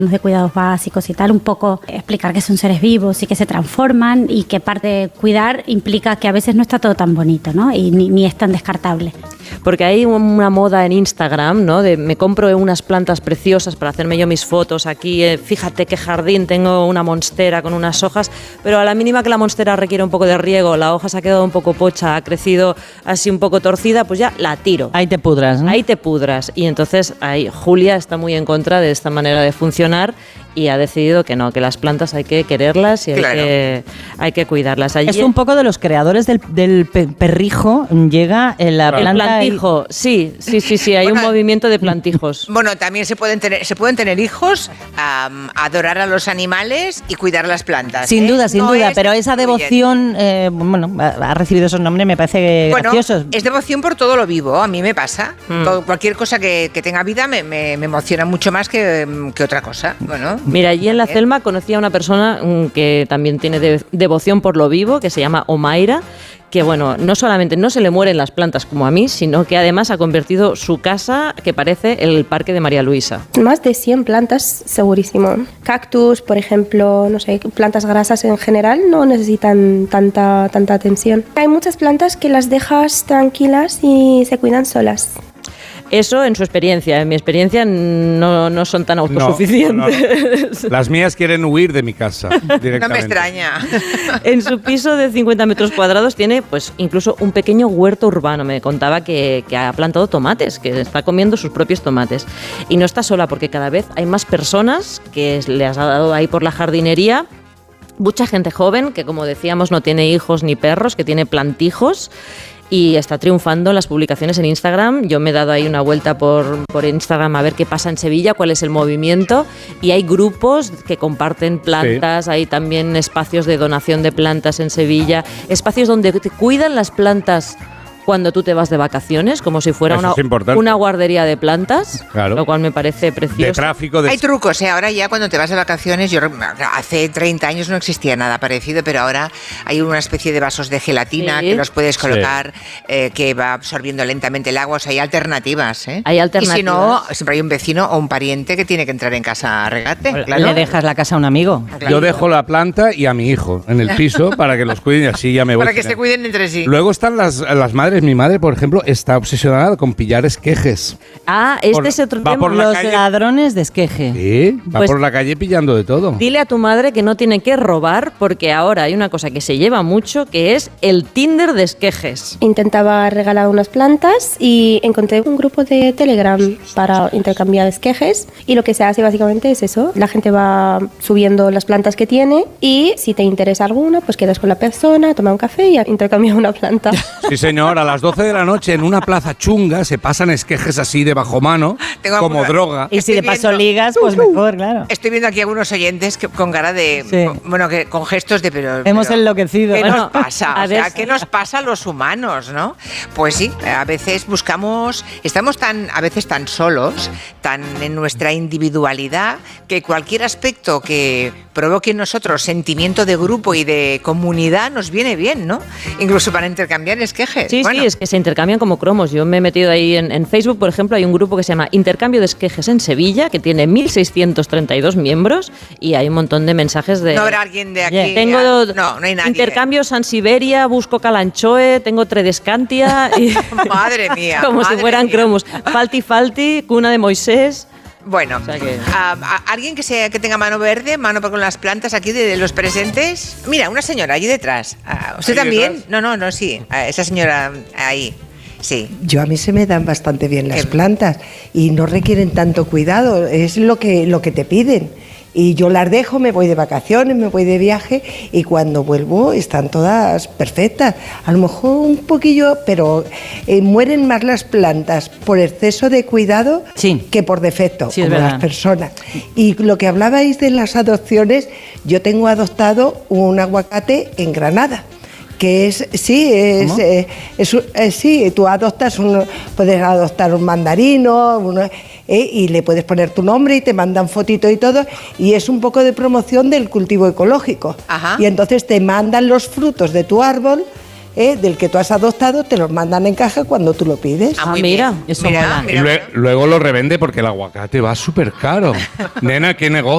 de cuidados básicos y tal, un poco explicar que son seres vivos y que se transforman y que parte de cuidar implica que a veces no está todo tan bonito, ¿no? Y ni es tan descartable. Porque hay una moda en Instagram, ¿no? De me compro unas plantas preciosas para hacerme yo mis fotos aquí, fíjate qué jardín, tengo una monstera con unas hojas, pero a la mínima que la monstera requiere un poco de riego, la hoja se ha quedado un poco pocha, ha crecido así un poco torcida, pues ya la tiro. Ahí te pudras, ¿no? Ahí te pudras. Y entonces ahí Julia está muy en contra de esta manera de funcionar y ha decidido que no, que las plantas hay que quererlas y claro, hay que cuidarlas. Allí es un poco de los creadores del perrijo, llega en la planta. El plantijo, sí, hay un movimiento de plantijos. Bueno, también se pueden tener hijos, adorar a los animales y cuidar las plantas. Sin duda, pero esa devoción, ha recibido esos nombres, me parece graciosos. Es devoción por todo lo vivo, a mí me pasa. Cualquier cosa que tenga vida me emociona mucho más que otra cosa. Bueno. Mira, allí en la Celma conocí a una persona que también tiene devoción por lo vivo, que se llama Omaira, que bueno, no solamente no se le mueren las plantas como a mí, sino que además ha convertido su casa, que parece el parque de María Luisa. Más de 100 plantas, segurísimo. Cactus, por ejemplo, no sé, plantas grasas en general no necesitan tanta atención. Hay muchas plantas que las dejas tranquilas y se cuidan solas. Eso en su experiencia. En mi experiencia no son tan autosuficientes. No. Las mías quieren huir de mi casa directamente. No me extraña. En su piso de 50 metros cuadrados tiene pues incluso un pequeño huerto urbano. Me contaba que ha plantado tomates, que está comiendo sus propios tomates. Y no está sola porque cada vez hay más personas que le has dado ahí por la jardinería. Mucha gente joven que, como decíamos, no tiene hijos ni perros, que tiene plantijos. Y está triunfando en las publicaciones en Instagram. Yo me he dado ahí una vuelta por Instagram a ver qué pasa en Sevilla, cuál es el movimiento. Y hay grupos que comparten plantas, hay también espacios de donación de plantas en Sevilla, espacios donde te cuidan las plantas cuando tú te vas de vacaciones, como si fuera una guardería de plantas, claro, lo cual me parece precioso. De tráfico. Hay trucos, ahora ya cuando te vas de vacaciones, hace 30 años no existía nada parecido, pero ahora hay una especie de vasos de gelatina que los puedes colocar, que va absorbiendo lentamente el agua, o sea, hay alternativas. Hay alternativas. Y si no, siempre hay un vecino o un pariente que tiene que entrar en casa a regarte. Claro. Le dejas la casa a un amigo. Claro. Yo dejo la planta y a mi hijo en el piso para que los cuiden y así ya me voy. Para que se cuiden entre sí. Luego están las madres. Mi madre, por ejemplo, está obsesionada con pillar esquejes. Es otro tema. Los ladrones de esqueje. Sí, va por la calle pillando de todo. Dile a tu madre que no tiene que robar, porque ahora hay una cosa que se lleva mucho, que es el Tinder de esquejes. Intentaba regalar unas plantas y encontré un grupo de Telegram para intercambiar esquejes, y lo que se hace básicamente es eso. La gente va subiendo las plantas que tiene y si te interesa alguna, pues quedas con la persona, toma un café y intercambia una planta. Sí, señor, a las 12 de la noche en una plaza chunga se pasan esquejes así de bajo mano, como droga. Y si de paso ligas, pues mejor, claro. Estoy viendo aquí algunos oyentes con cara de... que con gestos de... pero hemos enloquecido. ¿Qué nos pasa? O sea, ¿qué nos pasa a los humanos, no? Pues sí, a veces estamos a veces tan solos, tan en nuestra individualidad, que cualquier aspecto que provoque en nosotros sentimiento de grupo y de comunidad nos viene bien, ¿no? Incluso para intercambiar esquejes. Sí, es que se intercambian como cromos. Yo me he metido ahí en Facebook, por ejemplo, hay un grupo que se llama Intercambio de Esquejes en Sevilla, que tiene 1.632 miembros y hay un montón de mensajes de... ¿No habrá alguien de aquí? No hay nadie. Intercambio San Siberia, busco Calanchoe, tengo Tredescantia y... Madre mía. Como si fueran cromos. Falti, Cuna de Moisés... Bueno, o sea ¿alguien que tenga mano verde, mano con las plantas aquí de los presentes? Mira, una señora allí detrás. ¿Usted también? Detrás? No, sí. Esa señora ahí. Sí. A mí se me dan bastante bien las plantas y no requieren tanto cuidado, es lo que te piden. Y yo las dejo, me voy de vacaciones, me voy de viaje y cuando vuelvo están todas perfectas. A lo mejor un poquillo, pero mueren más las plantas por exceso de cuidado que por defecto, como las personas. Y lo que hablabais de las adopciones, yo tengo adoptado un aguacate en Granada. Que tú puedes adoptar un mandarino, y le puedes poner tu nombre y te mandan fotitos y todo, y es un poco de promoción del cultivo ecológico. Ajá. Y entonces te mandan los frutos de tu árbol, del que tú has adoptado, te los mandan en caja cuando tú lo pides. Mira, eso mola. Y luego lo revende porque el aguacate va súper caro. Nena, qué negocio.